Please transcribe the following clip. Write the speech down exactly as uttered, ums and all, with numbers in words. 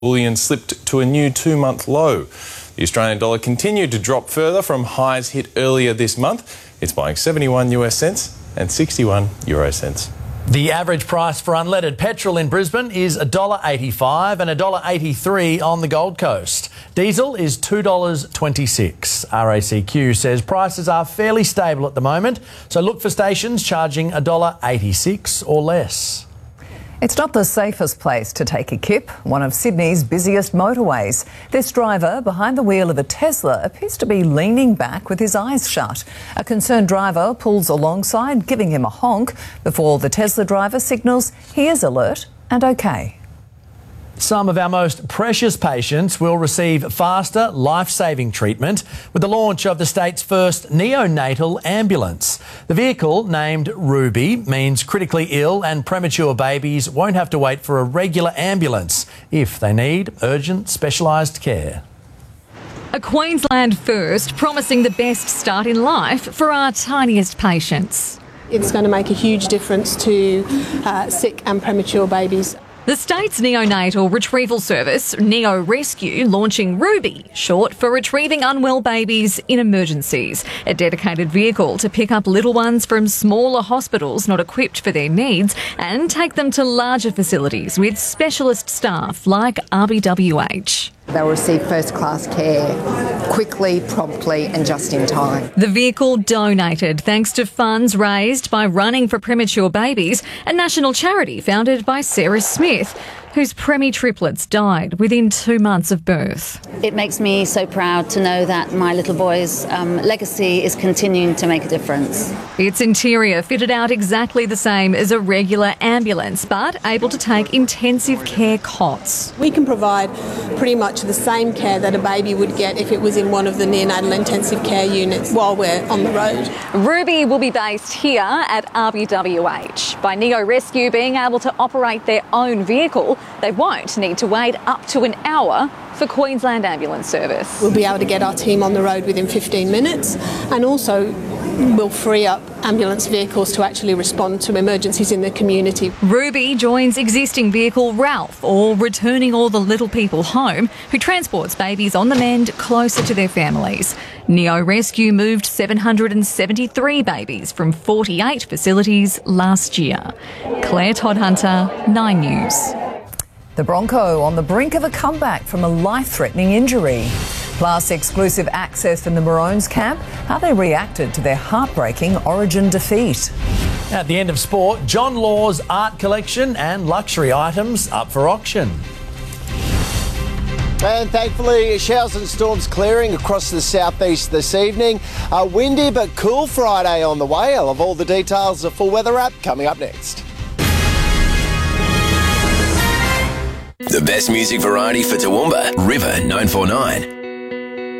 Bullion slipped to a new two-month low. The Australian dollar continued to drop further from highs hit earlier this month. It's buying seventy-one US cents and sixty-one euro cents. The average price for unleaded petrol in Brisbane is one dollar eighty-five and one dollar eighty-three on the Gold Coast. Diesel is two dollars twenty-six. R A C Q says prices are fairly stable at the moment, so look for stations charging one dollar eighty-six or less. It's not the safest place to take a kip, one of Sydney's busiest motorways. This driver behind the wheel of a Tesla appears to be leaning back with his eyes shut. A concerned driver pulls alongside, giving him a honk, before the Tesla driver signals he is alert and okay. Some of our most precious patients will receive faster, life-saving treatment with the launch of the state's first neonatal ambulance. The vehicle, named Ruby, means critically ill and premature babies won't have to wait for a regular ambulance if they need urgent, specialised care. A Queensland first, promising the best start in life for our tiniest patients. It's going to make a huge difference to uh, sick and premature babies. The state's neonatal retrieval service, Neo Rescue, launching Ruby, short for retrieving unwell babies in emergencies. A dedicated vehicle to pick up little ones from smaller hospitals not equipped for their needs and take them to larger facilities with specialist staff like R B W H. They'll receive first-class care quickly, promptly and just in time. The vehicle donated thanks to funds raised by Running for Premature Babies, a national charity founded by Sarah Smith, whose premi triplets died within two months of birth. It makes me so proud to know that my little boy's um, legacy is continuing to make a difference. Its interior fitted out exactly the same as a regular ambulance, but able to take intensive care cots. We can provide pretty much the same care that a baby would get if it was in one of the neonatal intensive care units while we're on the road. Ruby will be based here at R B W H. By Neo Rescue being able to operate their own vehicle, they won't need to wait up to an hour for Queensland Ambulance Service. We'll be able to get our team on the road within fifteen minutes, and also will free up ambulance vehicles to actually respond to emergencies in the community. Ruby joins existing vehicle Ralph, or Returning All the Little People Home, who transports babies on the mend closer to their families. Neo Rescue moved seven hundred seventy-three babies from forty-eight facilities last year. Claire Todd-Hunter, Nine News. The Bronco on the brink of a comeback from a life-threatening injury. Plus, exclusive access from the Maroons camp, how they reacted to their heartbreaking Origin defeat. At the end of sport, John Law's art collection and luxury items up for auction. And thankfully, showers and storms clearing across the southeast this evening. A windy but cool Friday on the way. I'll have all the details of full weather app coming up next. The best music variety for Toowoomba, River nine four nine.